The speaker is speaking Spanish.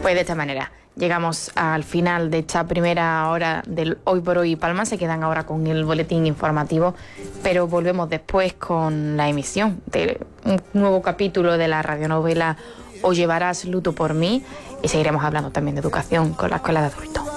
Pues de esta manera llegamos al final de esta primera hora del Hoy por Hoy Palma. Se quedan ahora con el boletín informativo, pero volvemos después con la emisión de un nuevo capítulo de la radionovela O llevarás luto por mí, y seguiremos hablando también de educación con la Escuela de Adultos.